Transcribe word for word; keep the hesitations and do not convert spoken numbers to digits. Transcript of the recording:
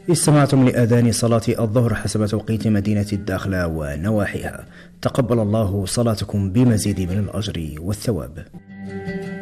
استمعتم لأذان صلاة الظهر حسب توقيت مدينة الداخلة ونواحيها. تقبل الله صلاتكم بمزيد من الأجر والثواب.